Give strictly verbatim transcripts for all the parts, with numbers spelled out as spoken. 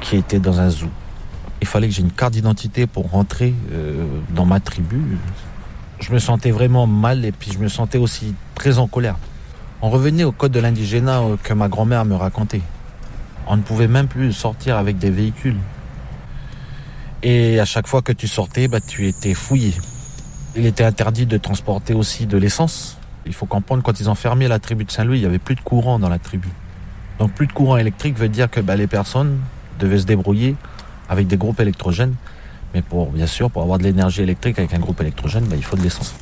qui était dans un zoo. Il fallait que j'ai une carte d'identité pour rentrer euh, dans ma tribu. Je me sentais vraiment mal et puis je me sentais aussi très en colère. On revenait au code de l'indigénat que ma grand-mère me racontait. On ne pouvait même plus sortir avec des véhicules. Et à chaque fois que tu sortais, bah, tu étais fouillé. Il était interdit de transporter aussi de l'essence. Il faut comprendre, quand ils ont fermé la tribu de Saint-Louis, il n'y avait plus de courant dans la tribu. Donc plus de courant électrique veut dire que bah, les personnes devaient se débrouiller avec des groupes électrogènes. Mais pour, bien sûr, pour avoir de l'énergie électrique avec un groupe électrogène, bah, il faut de l'essence.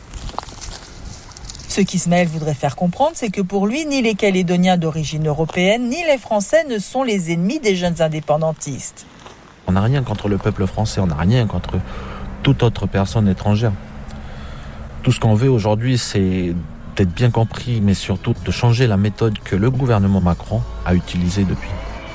Ce qu'Ismaël voudrait faire comprendre, c'est que pour lui, ni les Calédoniens d'origine européenne, ni les Français ne sont les ennemis des jeunes indépendantistes. On n'a rien contre le peuple français, on n'a rien contre toute autre personne étrangère. Tout ce qu'on veut aujourd'hui, c'est d'être bien compris, mais surtout de changer la méthode que le gouvernement Macron a utilisée depuis.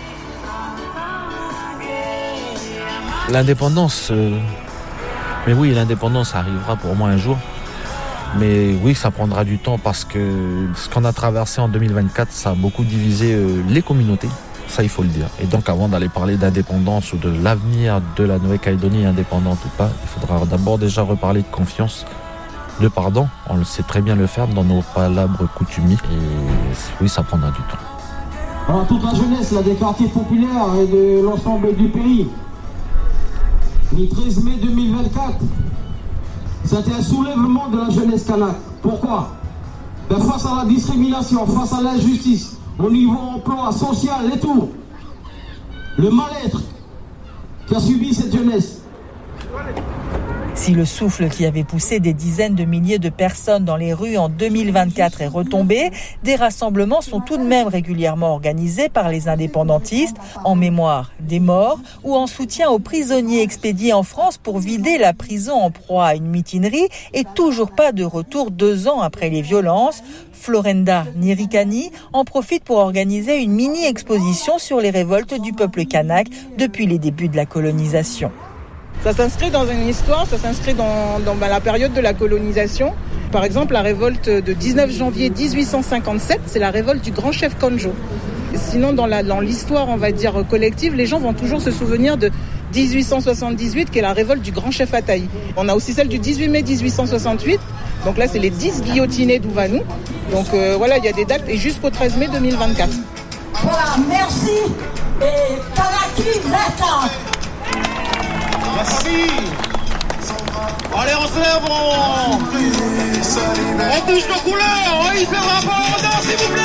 L'indépendance, euh... mais oui, l'indépendance arrivera pour moi un jour. Mais oui, ça prendra du temps parce que ce qu'on a traversé en deux mille vingt-quatre, ça a beaucoup divisé euh, les communautés. Ça, il faut le dire. Et donc, avant d'aller parler d'indépendance ou de l'avenir de la Nouvelle-Calédonie indépendante ou pas, il faudra d'abord déjà reparler de confiance, de pardon. On le sait très bien le faire dans nos palabres coutumiers. Et oui, ça prendra du temps. Alors, toute la jeunesse là, des quartiers populaires et de l'ensemble du pays, le treize mai deux mille vingt-quatre, c'était un soulèvement de la jeunesse kanak. Pourquoi? Ben, face à la discrimination, face à l'injustice, au niveau emploi, social et tout, le mal-être qu'a subi cette jeunesse. Si le souffle qui avait poussé des dizaines de milliers de personnes dans les rues en deux mille vingt-quatre est retombé, des rassemblements sont tout de même régulièrement organisés par les indépendantistes en mémoire des morts ou en soutien aux prisonniers expédiés en France pour vider la prison en proie à une mutinerie et toujours pas de retour deux ans après les violences. Florenda Nirikani en profite pour organiser une mini-exposition sur les révoltes du peuple kanak depuis les débuts de la colonisation. Ça s'inscrit dans une histoire, ça s'inscrit dans, dans bah, la période de la colonisation. Par exemple, la révolte de dix-neuf janvier dix-huit cent cinquante-sept, c'est la révolte du grand chef Konjo. Sinon, dans, la, dans l'histoire, on va dire, collective, les gens vont toujours se souvenir de dix-huit cent soixante-dix-huit, qui est la révolte du grand chef Ataï. On a aussi celle du dix-huit mai dix-huit cent soixante-huit, donc là, c'est les dix guillotinés d'Ouvanou. Donc euh, voilà, il y a des dates, et jusqu'au treize mai deux mille vingt-quatre. Voilà, merci, et Kanaki Lata. Merci. Allez, on se lève, on... on touche nos couleurs, on y fait rapport, s'il vous plaît.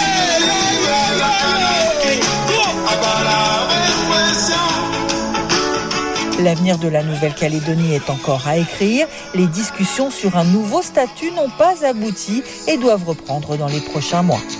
L'avenir de la Nouvelle-Calédonie est encore à écrire. Les discussions sur un nouveau statut n'ont pas abouti et doivent reprendre dans les prochains mois.